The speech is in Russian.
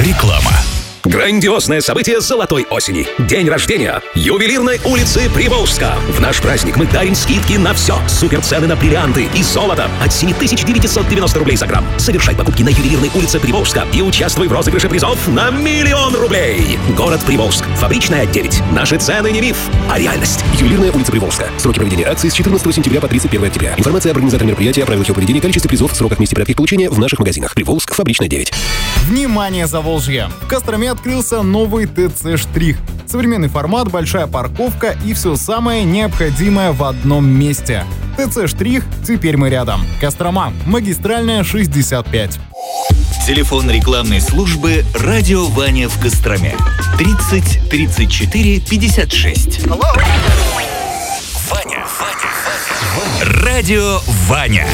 Реклама. Грандиозное событие золотой осени. День рождения ювелирной улицы Приволжска. В наш праздник мы дарим скидки на все. Суперцены на бриллианты и золото от 7990 рублей за грамм. Совершай покупки на ювелирной улице Приволжска и участвуй в розыгрыше призов на 1 000 000 рублей. Город Приволжск. Фабричная 9. Наши цены не миф, а реальность. Ювелирная улица Приволжска. Сроки проведения акции с 14 сентября по 31 октября. Информация об организаторе мероприятия, правилах его поведения, количестве призов, сроках, месте порядка их получения в наших магазинах. Приволжск, Фабричная 9. Внимание, Заволжье! В Костроме открылся новый ТЦ «Штрих». Современный формат, большая парковка и все самое необходимое в одном месте. ТЦ «Штрих», теперь мы рядом. Кострома, магистральная 65. Телефон рекламной службы «Радио Ваня» в Костроме. 30 34 56. Ваня. Радио Ваня.